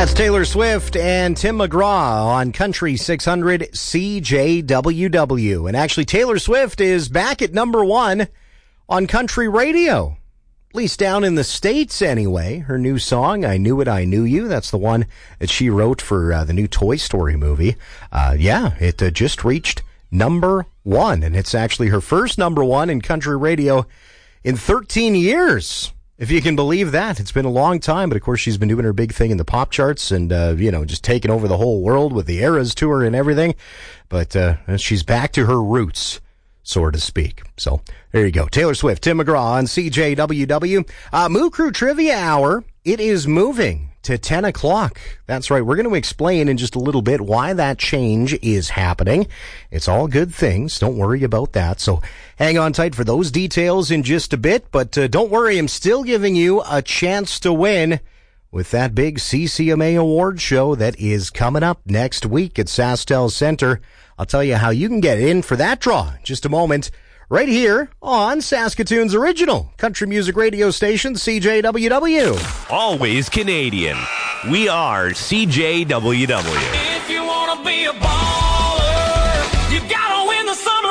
That's Taylor Swift and Tim McGraw on Country 600 CJWW. And actually, Taylor Swift is back at number one on country radio. At least down in the States anyway. Her new song, I Knew It, I Knew You. That's the one that she wrote for the new Toy Story movie. It just reached number one. And it's actually her first number one in country radio in 13 years. If you can believe that. It's been a long time, but of course she's been doing her big thing in the pop charts and, just taking over the whole world with the Eras tour and everything. But she's back to her roots, so to speak. So there you go. Taylor Swift, Tim McGraw on CJWW. Moo Crew Trivia Hour. It is moving to 10 o'clock. That's right. We're going to explain in just a little bit why that change is happening. It's all good things. Don't worry about that. So hang on tight for those details in just a bit. But don't worry, I'm still giving you a chance to win with that big CCMA award show that is coming up next week at SaskTel Center. I'll tell you how you can get in for that draw in just a moment. Right here on Saskatoon's original country music radio station, CJWW. Always Canadian. We are CJWW. If you want to be a baller, you got to win the summer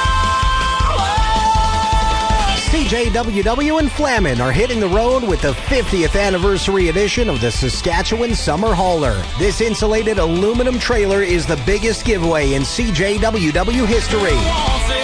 holler. CJWW and Flamin are hitting the road with the 50th anniversary edition of the Saskatchewan Summer Hauler. This insulated aluminum trailer is the biggest giveaway in CJWW history.